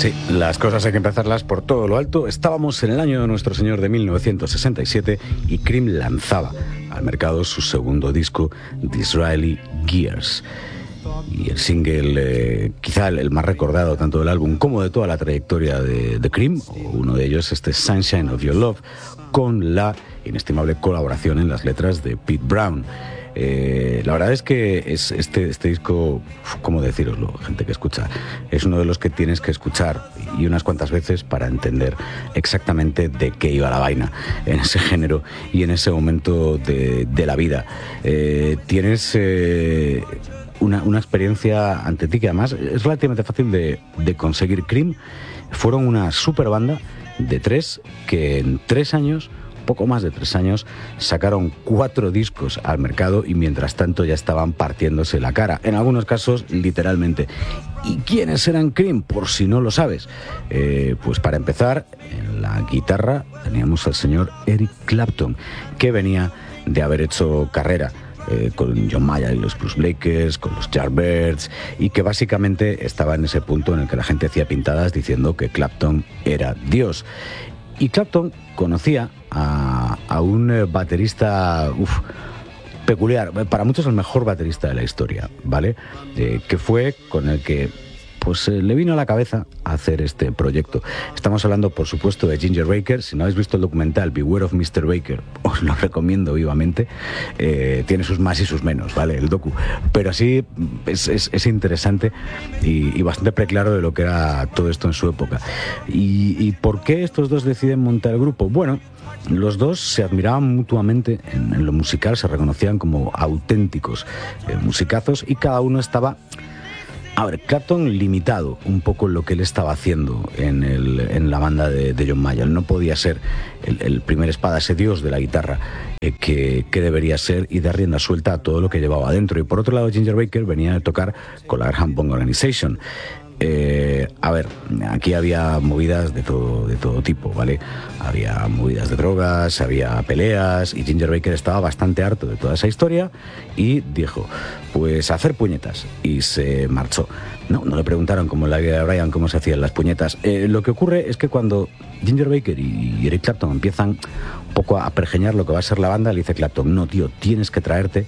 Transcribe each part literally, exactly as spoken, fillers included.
Sí, las cosas hay que empezarlas por todo lo alto. Estábamos en el año de nuestro señor de mil novecientos sesenta y siete y Cream lanzaba al mercado su segundo disco, Disraeli Gears. Y el single, eh, quizá el, el más recordado tanto del álbum como de toda la trayectoria de, de Cream, uno de ellos, este Sunshine of Your Love, con la inestimable colaboración en las letras de Pete Brown. Eh, la verdad es que es este, este disco, ¿cómo deciroslo, gente que escucha? Es uno de los que tienes que escuchar y unas cuantas veces para entender exactamente de qué iba la vaina en ese género y en ese momento de, de la vida. Eh, tienes eh, una, una experiencia ante ti que además es relativamente fácil de, de conseguir. Cream fueron una super banda de tres que en tres años poco más de tres años, sacaron cuatro discos al mercado y mientras tanto ya estaban partiéndose la cara, en algunos casos literalmente. ¿Y quiénes eran Cream? Por si no lo sabes. Eh, pues para empezar, en la guitarra teníamos al señor Eric Clapton, que venía de haber hecho carrera Eh, con John Mayer y los Blues Breakers, con los Yardbirds, y que básicamente estaba en ese punto en el que la gente hacía pintadas diciendo que Clapton era Dios. Y Clapton conocía a, a un baterista uf, peculiar, para muchos el mejor baterista de la historia, ¿vale? Eh, que fue con el que pues eh, le vino a la cabeza hacer este proyecto. Estamos hablando, por supuesto, de Ginger Baker. Si no habéis visto el documental Beware of mister Baker, os lo recomiendo vivamente. Eh, tiene sus más y sus menos, ¿vale? El docu. Pero sí, es, es, es interesante y, y bastante preclaro de lo que era todo esto en su época. ¿Y, y por qué estos dos deciden montar el grupo? Bueno, los dos se admiraban mutuamente en, en lo musical, se reconocían como auténticos eh, musicazos y cada uno estaba... A ver, Clapton limitado un poco lo que él estaba haciendo en, el, en la banda de, de John Mayer. No podía ser el, el primer espada, ese dios de la guitarra eh, que, que debería ser y dar rienda suelta a todo lo que llevaba adentro. Y por otro lado, Ginger Baker venía a tocar con la Graham Bond Organization. Eh, a ver, aquí había movidas de todo, de todo tipo, ¿vale? Había movidas de drogas, había peleas y Ginger Baker estaba bastante harto de toda esa historia y dijo, pues a hacer puñetas, y se marchó. No, no le preguntaron como en la vida de Brian cómo se hacían las puñetas. Eh, lo que ocurre es que cuando Ginger Baker y Eric Clapton empiezan un poco a pergeñar lo que va a ser la banda, le dice Clapton, no tío, tienes que traerte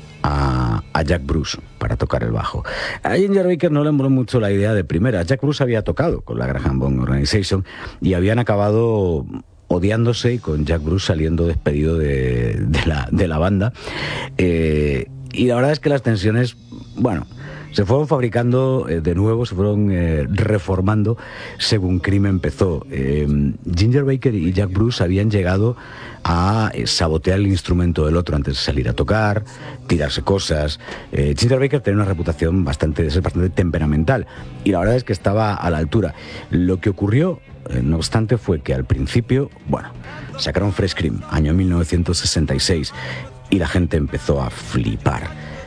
A, a Jack Bruce para tocar el bajo. A Ginger Baker no le moló mucho la idea de primera. Jack Bruce había tocado con la Graham Bond Organization y habían acabado odiándose y con Jack Bruce saliendo despedido de, de, la, de la banda. Eh, y la verdad es que las tensiones, bueno, se fueron fabricando eh, de nuevo, se fueron eh, reformando según Cream empezó. Eh, Ginger Baker y Jack Bruce habían llegado a eh, sabotear el instrumento del otro antes de salir a tocar, tirarse cosas. Eh, Ginger Baker tenía una reputación bastante, de ser bastante temperamental y la verdad es que estaba a la altura. Lo que ocurrió, eh, no obstante, fue que al principio, bueno, sacaron Fresh Cream, año mil novecientos sesenta y seis, y la gente empezó a flipar.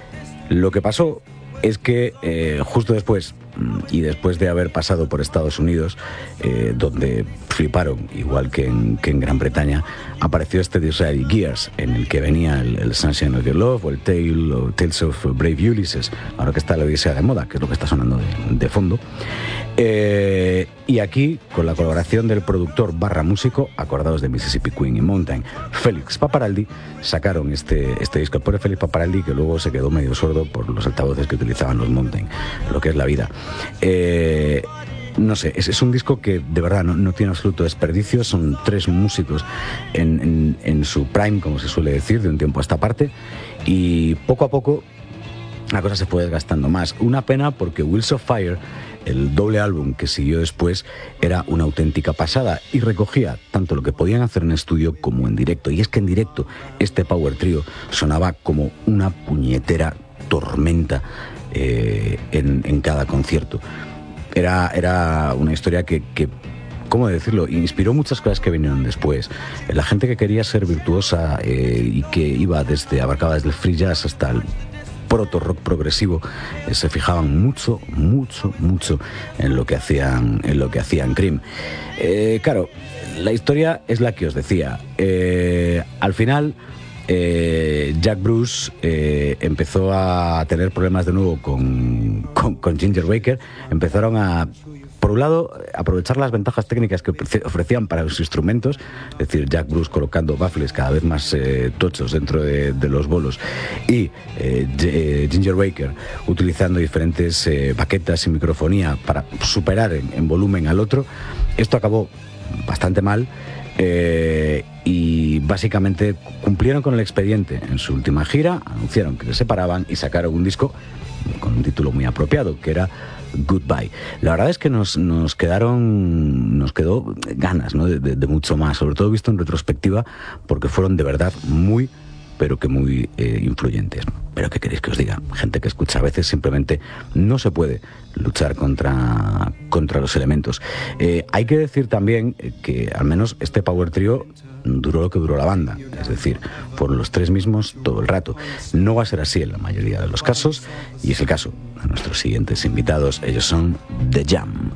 Lo que pasó es que eh, justo después, y después de haber pasado por Estados Unidos, eh, donde fliparon, igual que en, que en Gran Bretaña, apareció este Disraeli Gears, en el que venía el, el Sunshine of Your Love o el Tale, o Tales of Brave Ulysses, ahora que está la Odisea de moda, que es lo que está sonando de, de fondo. Eh, y aquí, con la colaboración del productor barra músico, acordados de Mississippi Queen y Mountain, Félix Paparaldi, sacaron este, este disco. El pobre Félix Paparaldi, que luego se quedó medio sordo por los altavoces que utilizaban los Mountain, lo que es la vida. Eh, no sé, es, es un disco que de verdad no, no tiene absoluto desperdicio. Son tres músicos en, en, en su prime, como se suele decir, de un tiempo a esta parte, y poco a poco la cosa se fue desgastando más. Una pena porque Wheels of Fire, el doble álbum que siguió después, era una auténtica pasada y recogía tanto lo que podían hacer en estudio como en directo. Y es que en directo este power trio sonaba como una puñetera tormenta eh, en, en cada concierto. Era, era una historia que, que, ¿cómo decirlo?, inspiró muchas cosas que vinieron después. La gente que quería ser virtuosa eh, y que iba desde, abarcaba desde el free jazz hasta el proto rock progresivo, eh, se fijaban mucho, mucho, mucho en lo que hacían, en lo que hacían Cream. Eh, claro, la historia es la que os decía. Eh, al final, eh, Jack Bruce eh, empezó a tener problemas de nuevo con, con, con Ginger Baker. Empezaron a por un lado, aprovechar las ventajas técnicas que ofrecían para los instrumentos, es decir, Jack Bruce colocando baffles cada vez más eh, tochos dentro de, de los bolos y eh, Ginger Baker utilizando diferentes eh, baquetas y microfonía para superar en, en volumen al otro. Esto acabó bastante mal. Eh, y básicamente cumplieron con el expediente en su última gira, anunciaron que se separaban y sacaron un disco con un título muy apropiado, que era Goodbye. La verdad es que nos, nos quedaron nos quedó ganas, ¿no? de, de, de mucho más, sobre todo visto en retrospectiva, porque fueron de verdad muy pero que muy eh, influyentes. Pero ¿qué queréis que os diga? Gente que escucha a veces simplemente no se puede luchar contra, contra los elementos. Eh, hay que decir también que al menos este Power Trio duró lo que duró la banda, es decir, fueron los tres mismos todo el rato. No va a ser así en la mayoría de los casos, y es el caso de nuestros siguientes invitados. Ellos son The Jam.